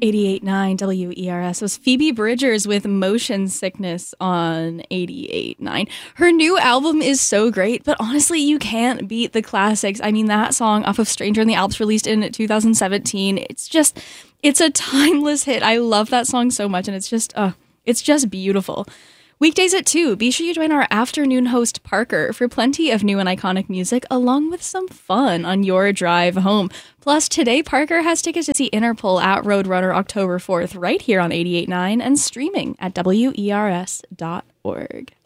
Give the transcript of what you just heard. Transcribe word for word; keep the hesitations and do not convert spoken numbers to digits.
eighty-eight point nine W E R S was Phoebe Bridgers with Motion Sickness on eighty-eight point nine. Her new album is so great, but honestly, you can't beat the classics. I mean, that song off of Stranger in the Alps, released in two thousand seventeen, it's just, it's a timeless hit. I love that song so much, and it's just, uh, it's just beautiful. Weekdays at two, be sure you join our afternoon host Parker for plenty of new and iconic music, along with some fun on your drive home. Plus, today Parker has tickets to see Interpol at Roadrunner October fourth, right here on eighty-eight point nine and streaming at W E R S dot org.